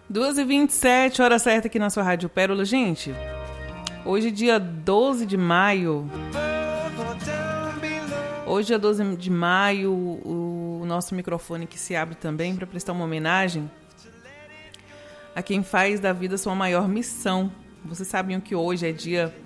2h27, hora certa aqui na sua Rádio Pérola. Gente, hoje dia 12 de maio. Hoje, dia 12 de maio, o nosso microfone que se abre também para prestar uma homenagem a quem faz da vida sua maior missão. Vocês sabiam que hoje é dia